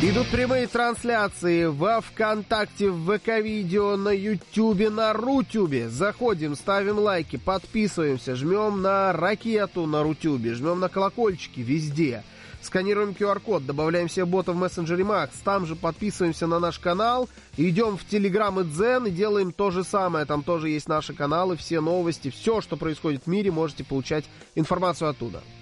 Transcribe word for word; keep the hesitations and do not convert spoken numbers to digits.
Идут прямые трансляции во ВКонтакте, в ВК-видео, на Ютубе, на Рутюбе. Заходим, ставим лайки, подписываемся, жмем на ракету на Рутюбе, жмем на колокольчики везде. Сканируем ку ар-код, добавляем себе бота в мессенджере Макс, там же подписываемся на наш канал, идем в Телеграм и Дзен и делаем то же самое. Там тоже есть наши каналы, все новости, все, что происходит в мире, можете получать информацию оттуда.